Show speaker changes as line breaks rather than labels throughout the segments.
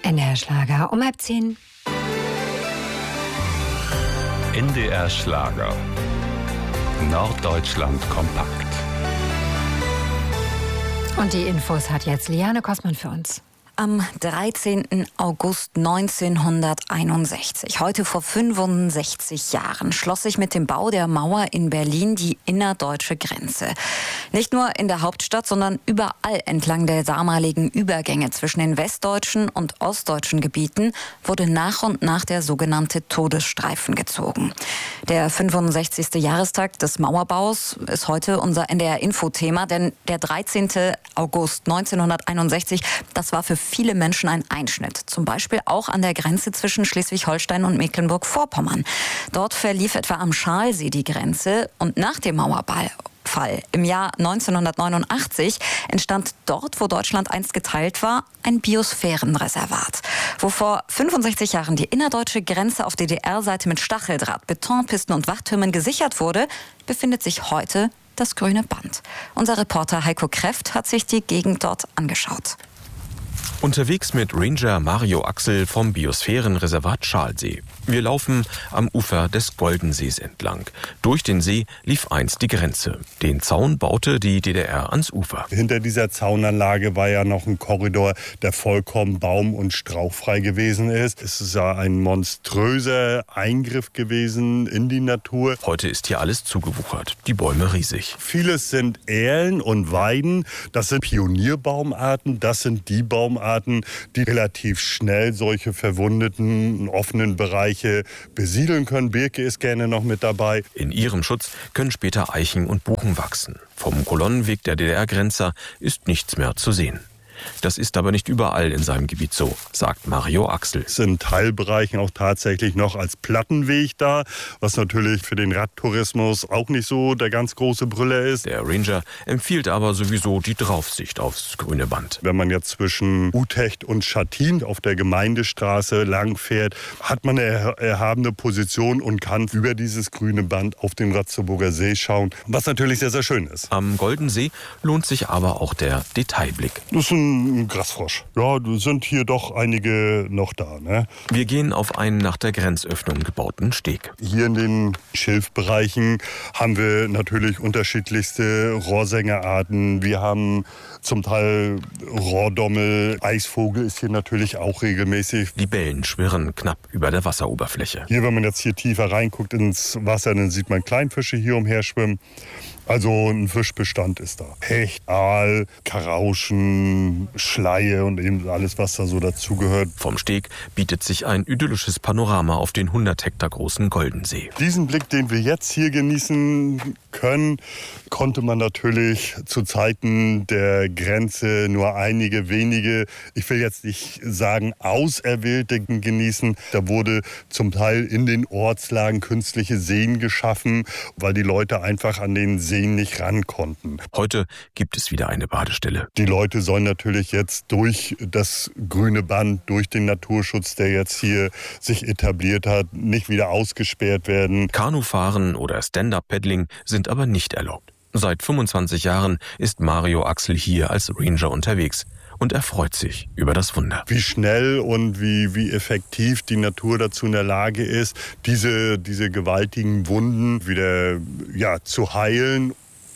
NDR Schlager um 9:30.
NDR Schlager. Norddeutschland kompakt.
Und die Infos hat jetzt Liane Kossmann für uns.
Am 13. August 1961, heute vor 65 Jahren, schloss sich mit dem Bau der Mauer in Berlin die innerdeutsche Grenze. Nicht nur in der Hauptstadt, sondern überall entlang der damaligen Übergänge zwischen den westdeutschen und ostdeutschen Gebieten wurde nach und nach der sogenannte Todesstreifen gezogen. Der 65. Jahrestag des Mauerbaus ist heute unser NDR-Info-Thema, denn der 13. August 1961, das war für viele Menschen ein Einschnitt. Zum Beispiel auch an der Grenze zwischen Schleswig-Holstein und Mecklenburg-Vorpommern. Dort verlief etwa am Schaalsee die Grenze und nach dem Mauerbau im Jahr 1989 entstand dort, wo Deutschland einst geteilt war, ein Biosphärenreservat. Wo vor 65 Jahren die innerdeutsche Grenze auf DDR-Seite mit Stacheldraht, Betonpisten und Wachtürmen gesichert wurde, befindet sich heute das grüne Band. Unser Reporter Heiko Kreft hat sich die Gegend dort angeschaut.
Unterwegs mit Ranger Mario Axel vom Biosphärenreservat Schaalsee. Wir laufen am Ufer des Goldensees entlang. Durch den See lief einst die Grenze. Den Zaun baute die DDR ans Ufer.
Hinter dieser Zaunanlage war ja noch ein Korridor, der vollkommen baum- und strauchfrei gewesen ist. Es ist ja ein monströser Eingriff gewesen in die Natur.
Heute ist hier alles zugewuchert, die Bäume riesig.
Vieles sind Erlen und Weiden. Das sind Pionierbaumarten. Das sind die Baumarten, die relativ schnell solche verwundeten, offenen Bereiche besiedeln können. Birke ist gerne noch mit dabei.
In ihrem Schutz können später Eichen und Buchen wachsen. Vom Kolonnenweg der DDR-Grenzer ist nichts mehr zu sehen. Das ist aber nicht überall in seinem Gebiet so, sagt Mario Axel.
Es sind in Teilbereichen auch tatsächlich noch als Plattenweg da, was natürlich für den Radtourismus auch nicht so der ganz große Brüller ist.
Der Ranger empfiehlt aber sowieso die Draufsicht aufs grüne Band.
Wenn man jetzt zwischen Utecht und Schattin auf der Gemeindestraße lang fährt, hat man eine erhabene Position und kann über dieses grüne Band auf den Ratzeburger See schauen, was natürlich sehr, sehr schön ist.
Am Goldensee lohnt sich aber auch der Detailblick.
Das ist ein Grasfrosch. Ja, sind hier doch einige noch da, ne?
Wir gehen auf einen nach der Grenzöffnung gebauten Steg.
Hier in den Schilfbereichen haben wir natürlich unterschiedlichste Rohrsängerarten. Wir haben zum Teil Rohrdommel. Eisvogel ist hier natürlich auch regelmäßig.
Libellen schwirren knapp über der Wasseroberfläche.
Hier, wenn man jetzt hier tiefer reinguckt ins Wasser, dann sieht man Kleinfische hier umherschwimmen. Also ein Fischbestand ist da. Hecht, Aal, Karauschen, Schleie und eben alles, was da so dazugehört.
Vom Steg bietet sich ein idyllisches Panorama auf den 100 Hektar großen Goldensee.
Diesen Blick, den wir jetzt hier genießen können, konnte man natürlich zu Zeiten der Grenze nur einige wenige, ich will jetzt nicht sagen Auserwählte, genießen. Da wurde zum Teil in den Ortslagen künstliche Seen geschaffen, weil die Leute einfach an den Seen nicht ran konnten.
Heute gibt es wieder eine Badestelle.
Die Leute sollen natürlich jetzt durch das grüne Band, durch den Naturschutz, der jetzt hier sich etabliert hat, nicht wieder ausgesperrt werden.
Kanufahren oder Stand-Up-Paddling sind aber nicht erlaubt. Seit 25 Jahren ist Mario Axel hier als Ranger unterwegs. Und er freut sich über das Wunder.
Wie schnell und wie effektiv die Natur dazu in der Lage ist, diese gewaltigen Wunden wieder zu heilen.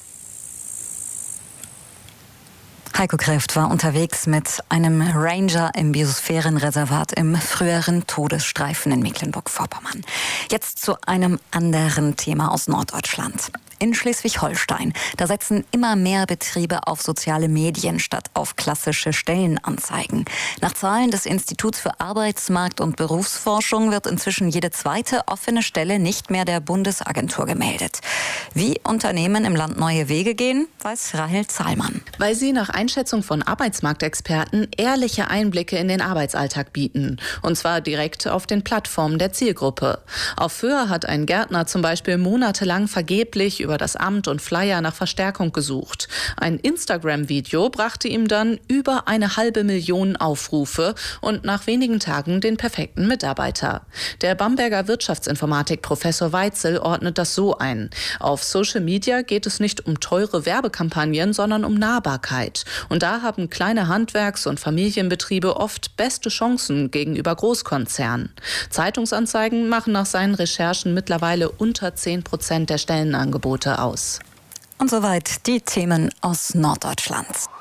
Heiko Kreft war unterwegs mit einem Ranger im Biosphärenreservat im früheren Todesstreifen in Mecklenburg-Vorpommern. Jetzt zu einem anderen Thema aus Norddeutschland. In Schleswig-Holstein, da setzen immer mehr Betriebe auf soziale Medien statt auf klassische Stellenanzeigen. Nach Zahlen des Instituts für Arbeitsmarkt- und Berufsforschung wird inzwischen jede zweite offene Stelle nicht mehr der Bundesagentur gemeldet. Wie Unternehmen im Land neue Wege gehen, weiß Rahel Zahlmann.
Weil sie nach Einschätzung von Arbeitsmarktexperten ehrliche Einblicke in den Arbeitsalltag bieten. Und zwar direkt auf den Plattformen der Zielgruppe. Auf Föhr hat ein Gärtner zum Beispiel monatelang vergeblich über über das Amt und Flyer nach Verstärkung gesucht. Ein Instagram-Video brachte ihm dann über 500.000 Aufrufe und nach wenigen Tagen den perfekten Mitarbeiter. Der Bamberger Wirtschaftsinformatik-Professor Weitzel ordnet das so ein. Auf Social Media geht es nicht um teure Werbekampagnen, sondern um Nahbarkeit. Und da haben kleine Handwerks- und Familienbetriebe oft beste Chancen gegenüber Großkonzernen. Zeitungsanzeigen machen nach seinen Recherchen mittlerweile unter 10% der Stellenangebote aus.
Und soweit die Themen aus Norddeutschland.